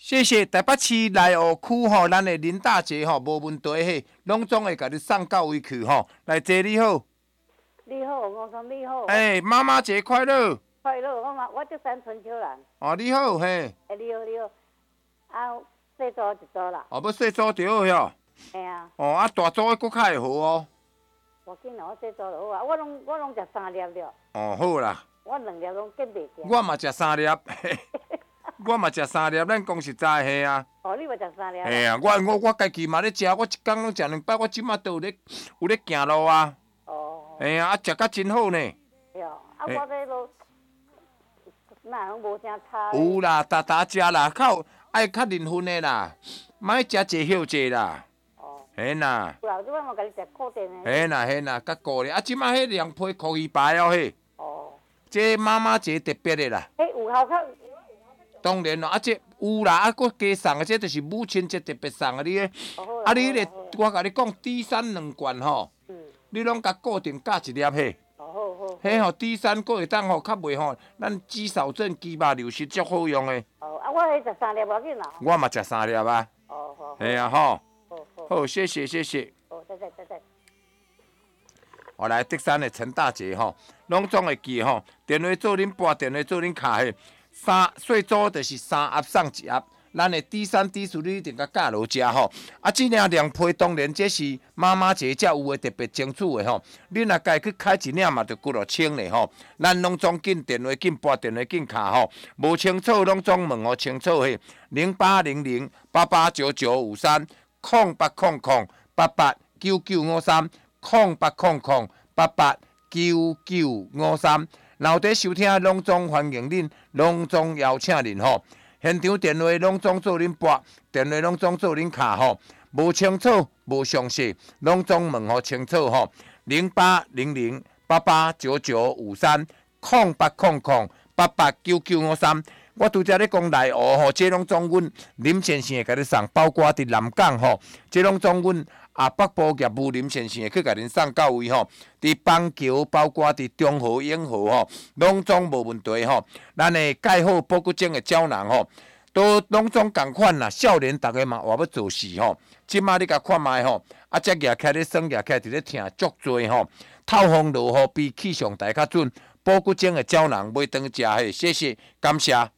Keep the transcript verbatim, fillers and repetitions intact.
谢谢台北市内湖区吼，咱的林大姐吼，无问题嘿，拢总会甲你送到位去吼。来，姐你好， 你好，我说你好。 哎、欸，妈妈节快乐！ 快乐，我嘛，我叫山春秋人。 哦，你好嘿。 哎，你好，你好。啊，细组一组啦。 哦，要细组就好哟。 嘿啊。 哦，啊大组的搁较会好哦。 无紧啦，我细组就好啊。我拢我拢食三粒了。 哦，好啦。 我两粒拢见袂见。 我嘛食三粒。我嘛食三粒，咱讲实在嘿啊。 哦，你嘛食三粒？ 嘿啊，我我我家己嘛咧食，我一工拢食两摆，我即马都有咧有咧行路啊。 哦。 嘿啊，啊食甲真好呢。 哟，啊我这都哪拢无啥差。 有啦，逐逐食啦，较爱较认份的啦，莫食济休济啦。哦。嘿啦。 有啦，即摆嘛甲你食固定的。 嘿啦嘿啦，较固咧，啊即马迄凉皮可以排哦嘿。哦。这妈妈节特别的啦。 迄有效较。 当然咯，啊，这有啦，啊，搁加送的，这就是母亲节特别送的你个。哦、啊，你咧，我甲你讲，低山两罐吼，嗯、你拢甲固定加一粒嘿。哦好好。迄吼低山搁会当吼较袂吼，咱肌少症、肌肉流失足好用的。 哦，啊，我迄食三粒无要紧啦。 我嘛食三粒啊。 哦好。 嘿啊吼。好好。好，谢谢谢谢。 哦，再再再再。 我来德山的陈大姐吼，拢总会记吼，电话做恁拨，电话做恁卡嘿。三细组就是三盒送一盒，咱的低山低数你一定甲教落食吼。啊，这领凉皮当然这是妈妈节才有的特别清楚的吼。你若家去开一领嘛，就几落千嘞吼。咱拢总紧电话紧拨电话紧卡吼，无清楚拢总问我清楚嘿。零八零零八八九九五三空八空空八八九九五三空八空空八八九九五三。老爹收听拢总欢迎恁，拢总邀请恁吼。现场电话拢总做恁拨，电话拢总做恁卡吼。无清楚、无详细，拢总问好清楚吼。零八零零八八九九五三空八空空八八九九五三。我拄则咧讲内湖吼，这拢总阮林先生会甲你送，包括伫南港吼，这拢总阮。啊，北部业务林先生去甲恁送到位吼，伫邦桥，包括伫中和、永和吼，拢总无问题吼。咱的钙好保骨精的胶囊吼，都拢总共款啦。少年逐个嘛话要做事吼，即马你甲看卖吼，啊，才举起咧耍，举起伫咧听足多吼。透风落雨比气象台较准，保骨精的胶囊买当食嘿，谢谢，感谢。